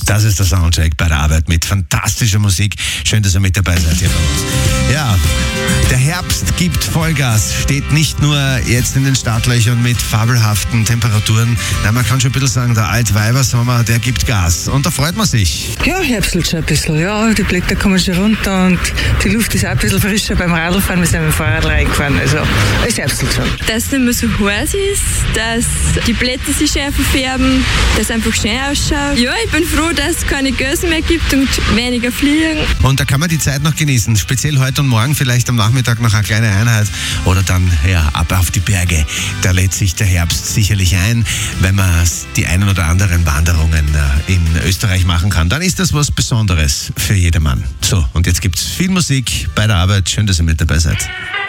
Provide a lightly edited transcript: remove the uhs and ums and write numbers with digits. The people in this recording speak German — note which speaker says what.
Speaker 1: Das ist der Soundcheck bei der Arbeit mit fantastischer Musik. Schön, dass ihr mit dabei seid hier bei uns. Ja, der Herbst gibt Vollgas, steht nicht nur jetzt in den Startlöchern mit fabelhaften Temperaturen. Nein, man kann schon ein bisschen sagen, der Altweibersommer, der gibt Gas. Und da freut man sich.
Speaker 2: Ja, herbstelt schon ein bisschen. Ja, die Blätter kommen schon runter und die Luft ist auch ein bisschen frischer beim Radlfahren. Wir sind mit dem Fahrrad reingefahren. Also, es herbstelt schon.
Speaker 3: Dass es nicht mehr so heiß ist, dass die Blätter sich schärfer färben, dass es einfach schön ausschaut. Ja, ich bin froh, dass es keine Gösen mehr gibt und weniger fliegen.
Speaker 1: Und da kann man die Zeit noch genießen. Speziell heute und morgen, vielleicht am Nachmittag noch eine kleine Einheit oder dann ja ab auf die Berge. Da lädt sich der Herbst sicherlich ein, wenn man die einen oder anderen Wanderungen in Österreich machen kann. Dann ist das was Besonderes für jedermann. So, und jetzt gibt's viel Musik bei der Arbeit. Schön, dass ihr mit dabei seid.